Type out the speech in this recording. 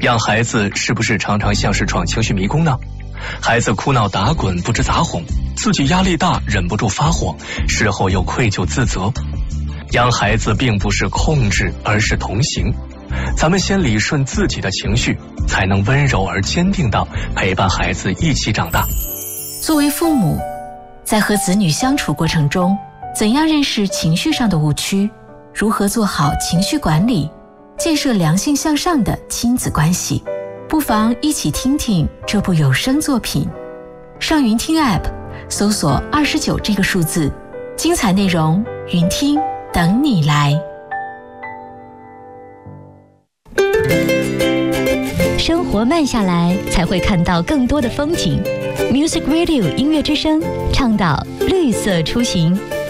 养孩子是不是常常像是闯情绪迷宫呢？孩子哭闹打滚不知咋哄，自己压力大忍不住发火，事后又愧疚自责。养孩子并不是控制，而是同行。咱们先理顺自己的情绪，才能温柔而坚定地陪伴孩子一起长大。 作为父母，在和子女相处过程中，怎样认识情绪上的误区，如何做好情绪管理，建设良性向上的亲子关系，不妨一起听听这部有声作品。上云听 App 搜索29这个数字，精彩内容云听等你来。 生活慢下来，才会看到更多的风景。Music Radio 音乐之声倡导绿色出行。